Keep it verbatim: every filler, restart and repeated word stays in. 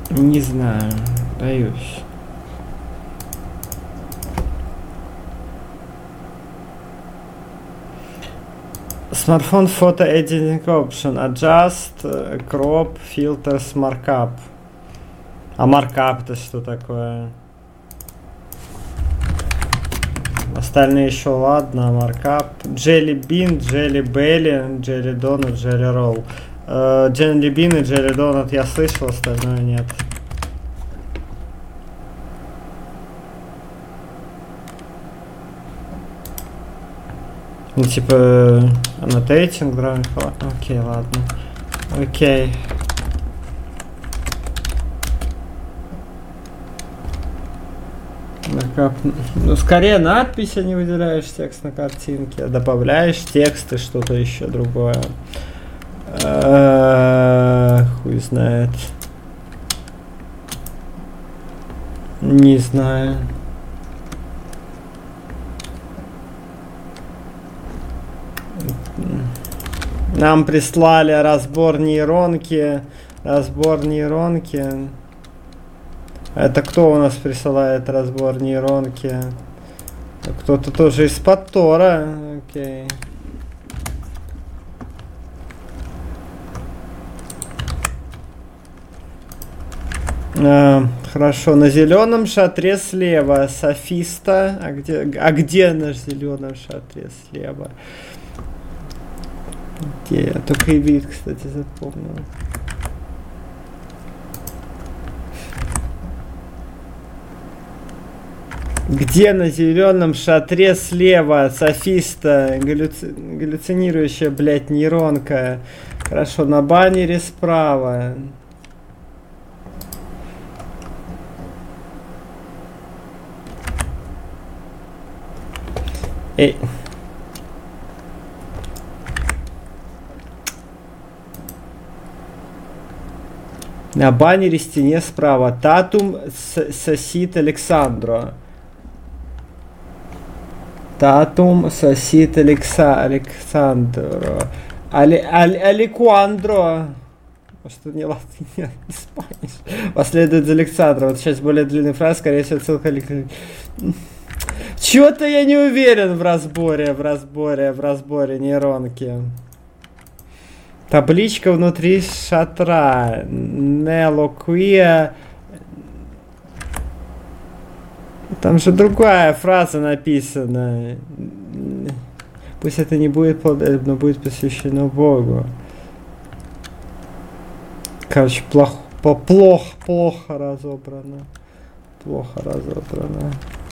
Не знаю, боюсь. Смартфон фото editing option. Adjust, crop, filters, markup. А markup это что такое? Остальные еще ладно, markup. Jelly bean, jelly belly, jelly donut, jelly roll. Uh, jelly bean и jelly donut я слышал, остальное нет. Ну, типа, annotating, drawing, окей, ладно. Окей. Ну, скорее надпись, а не выделяешь текст на картинке. Добавляешь текст и что-то еще другое. Хуй знает. Не знаю. Нам прислали разбор нейронки. Разбор нейронки. Это кто у нас присылает разбор нейронки? Кто-то тоже из-под Тора. Окей. А, хорошо, на зеленом шатре слева софиста. А где, а где на зеленом шатре слева? Где? Я только и вид, кстати, запомнил. Где на зеленом шатре слева софиста галлюци... галлюцинирующая, блядь, нейронка? Хорошо, на баннере справа. Эй. На баннере стене справа. Татум сосит Александро. Татум сосит Алекса... Александро. Али... Али... Аликуандро. Что не латынь, не испаниш. Последует за Александро. Вот сейчас более длинная фраза, скорее всего, ссылка. Чё-то я не уверен в разборе, в разборе, в разборе нейронки. Табличка внутри шатра. Нелоквия. Там же другая фраза написана. Пусть это не будет плодотворно, но будет посвящено Богу. Короче, плохо, плохо, плохо разобрано. Плохо разобрано.